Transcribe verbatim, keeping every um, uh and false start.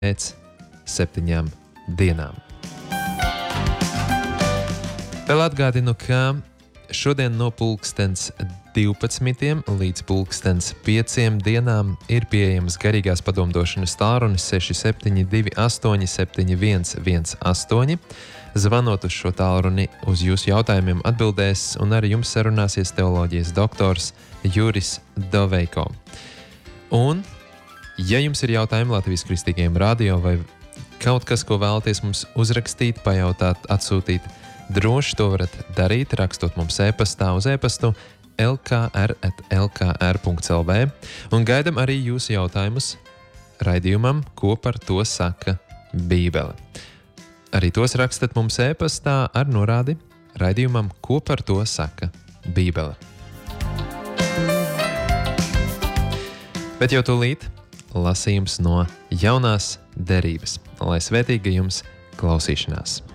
pēc septiņām dienām. Vēl atgādinu, ka šodien no pulkstens divpadsmitiem līdz pulkstens pieciem dienām ir pieejams garīgās padomdošanas tālrunis seši septiņi divi astoņi septiņi viens viens astoņi. Zvanot uz šo tālruni, uz jūsu jautājumiem atbildēs un ar jums sarunāsies teoloģijas doktors Juris Doveiko. Un, ja jums ir jautājumi Latvijas Kristīgajiem radio vai kaut kas, ko vēlaties mums uzrakstīt, pajautāt, atsūtīt, droši to varat darīt, rakstot mums e-pastā uz e-pastu l k r at l k r punkt l v un gaidam arī jūsu jautājumus raidījumam, ko par to saka Bībele. Arī tos rakstat mums e-pastā ar norādi raidījumam, ko par to saka Bībele. Bet jau tūlīt lasījums no jaunās derības. Lai svētīga jums klausīšanās!